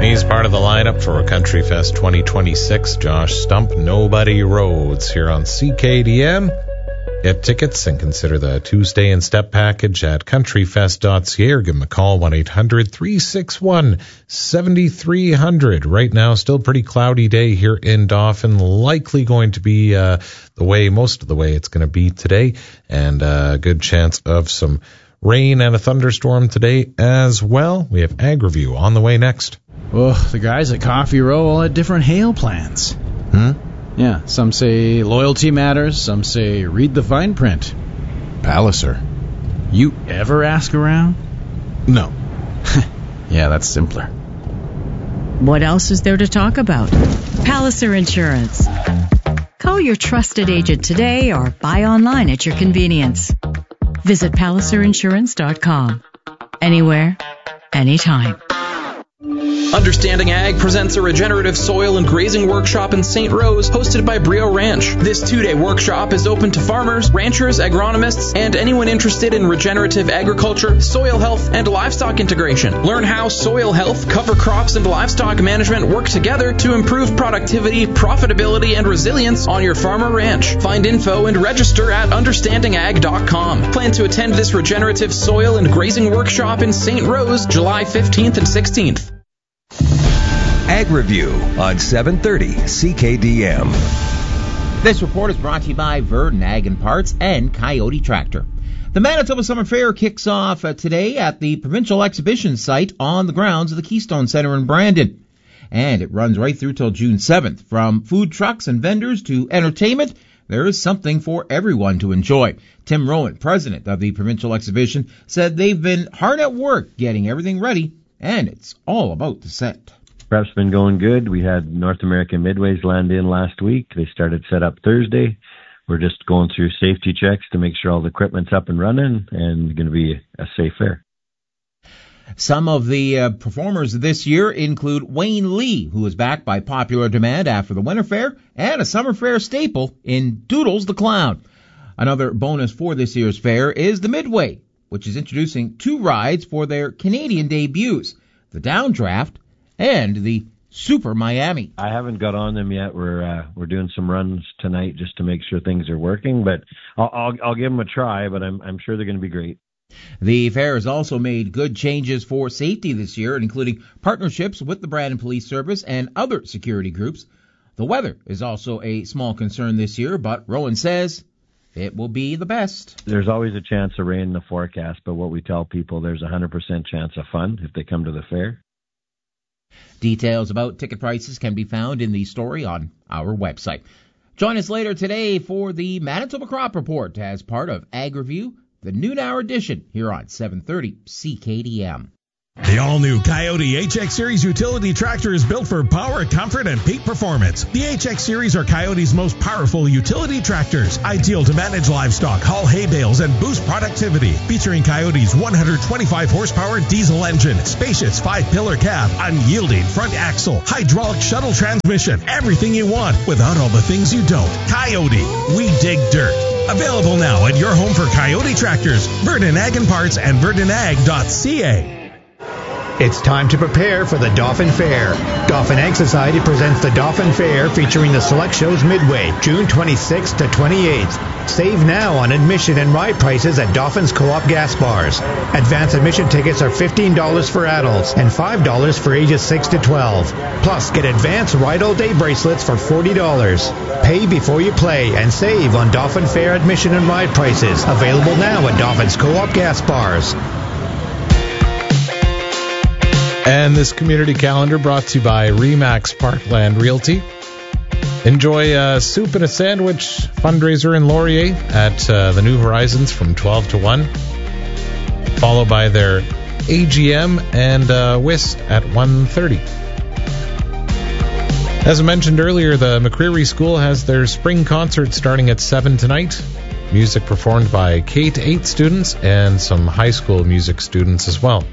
He's part of the lineup for Country Fest 2026. Josh Stump, Nobody Roads, here on CKDM. Get tickets and consider the Tuesday in Step package at countryfest.ca or give them a call, 1-800-361-7300. Right now, still pretty cloudy day here in Dauphin. Likely going to be most of the way it's going to be today, and a good chance of some rain and a thunderstorm today as well. We have Ag Review on the way next. Well, the guys at Coffee Row all had different hail plans. Yeah, some say loyalty matters, some say read the fine print. Palliser, you ever ask around? No. Yeah, that's simpler. What else is there to talk about? Palliser Insurance. Call your trusted agent today or buy online at your convenience. Visit PalliserInsurance.com. Anywhere, anytime. Understanding Ag presents a regenerative soil and grazing workshop in St. Rose hosted by Brio Ranch. This 2-day workshop is open to farmers, ranchers, agronomists, and anyone interested in regenerative agriculture, soil health, and livestock integration. Learn how soil health, cover crops, and livestock management work together to improve productivity, profitability, and resilience on your farm or ranch. Find info and register at understandingag.com. Plan to attend this regenerative soil and grazing workshop in St. Rose, July 15th and 16th. Ag Review on 730 CKDM. This report is brought to you by Verdon Ag and Parts and Coyote Tractor. The Manitoba Summer Fair kicks off today at the Provincial Exhibition Site on the grounds of the Keystone Centre in Brandon. And it runs right through till June 7th. From food trucks and vendors to entertainment, there is something for everyone to enjoy. Tim Rowan, president of the Provincial Exhibition, said they've been hard at work getting everything ready, and it's all about the set. Prep's been going good. We had North American Midways land in last week. They started set up Thursday. We're just going through safety checks to make sure all the equipment's up and running, and going to be a safe fair. Some of the performers this year include Wayne Lee, who is back by popular demand after the Winter Fair, and a Summer Fair staple in Doodles the Clown. Another bonus for this year's fair is the Midway, which is introducing 2 rides for their Canadian debuts, the Downdraft and the Super Miami. I haven't got on them yet. We're doing some runs tonight just to make sure things are working, but I'll give them a try, but I'm sure they're going to be great. The fair has also made good changes for safety this year, including partnerships with the Brandon Police Service and other security groups. The weather is also a small concern this year, but Rowan says it will be the best. There's always a chance of rain in the forecast, but what we tell people, there's a 100% chance of fun if they come to the fair. Details about ticket prices can be found in the story on our website. Join us later today for the Manitoba Crop Report as part of Ag Review, the noon hour edition here on 730 CKDM. The all-new Coyote HX Series utility tractor is built for power, comfort, and peak performance. The HX Series are Coyote's most powerful utility tractors, ideal to manage livestock, haul hay bales, and boost productivity. Featuring Coyote's 125 horsepower diesel engine, spacious 5-pillar cab, unyielding front axle, hydraulic shuttle transmission, everything you want without all the things you don't. Coyote, we dig dirt. Available now at your home for Coyote tractors, Verdon Ag and Parts, and verdonag.ca. It's time to prepare for the Dauphin Fair. Dauphin Ag Society presents the Dauphin Fair featuring the Select Shows Midway, June 26th to 28th. Save now on admission and ride prices at Dauphin's Co-op gas bars. Advance admission tickets are $15 for adults and $5 for ages 6 to 12. Plus, get advanced Ride All Day bracelets for $40. Pay before you play and save on Dauphin Fair admission and ride prices. Available now at Dauphin's Co-op gas bars. And this community calendar brought to you by Remax Parkland Realty. Enjoy a soup and a sandwich fundraiser in Laurier at the New Horizons from 12 to 1. Followed by their AGM and whist at 1:30. As I mentioned earlier, the McCreary School has their spring concert starting at 7 tonight. Music performed by K-8 students and some high school music students as well.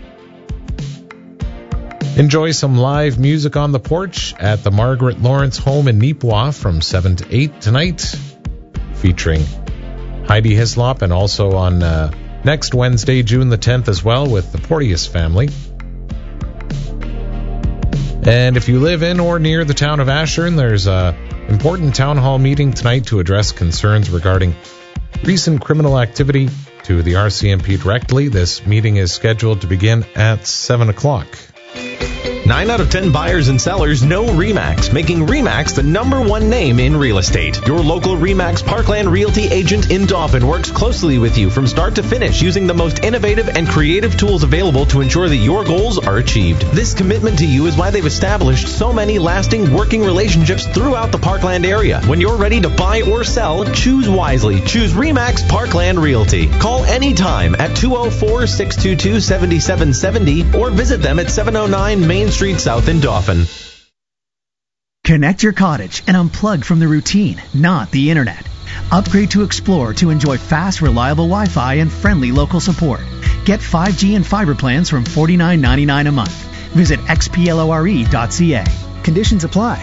Enjoy some live music on the porch at the Margaret Lawrence home in Neepawa from 7 to 8 tonight, featuring Heidi Hislop, and also on next Wednesday, June the 10th as well, with the Porteous family. And if you live in or near the town of Ashern, there's a important town hall meeting tonight to address concerns regarding recent criminal activity to the RCMP directly. This meeting is scheduled to begin at 7 o'clock. 9 out of 10 buyers and sellers know RE/MAX, making RE/MAX the #1 name in real estate. Your local RE/MAX Parkland Realty agent in Dauphin works closely with you from start to finish using the most innovative and creative tools available to ensure that your goals are achieved. This commitment to you is why they've established so many lasting working relationships throughout the Parkland area. When you're ready to buy or sell, choose wisely. Choose RE/MAX Parkland Realty. Call anytime at 204-622-7770 or visit them at 709 Main Street South in Dauphin. Connect your cottage and unplug from the routine, not the internet. Upgrade to Explore to enjoy fast, reliable Wi-Fi and friendly local support. Get 5G and fiber plans from $49.99 a month. Visit xplore.ca. Conditions apply.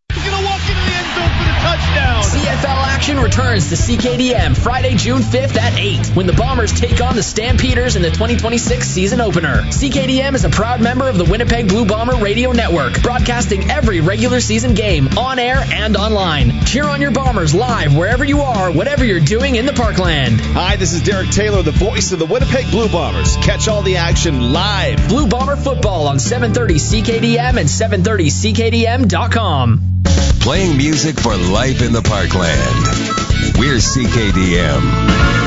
CFL action returns to CKDM Friday, June 5th at 8 when the Bombers take on the Stampeders in the 2026 season opener. CKDM is a proud member of the Winnipeg Blue Bomber Radio Network, broadcasting every regular season game on air and online. Cheer on your Bombers live wherever you are, whatever you're doing in the Parkland. Hi, this is Derek Taylor, the voice of the Winnipeg Blue Bombers. Catch all the action live. Blue Bomber football on 730 CKDM and 730CKDM.com. Playing music for life in the Parkland. We're CKDM.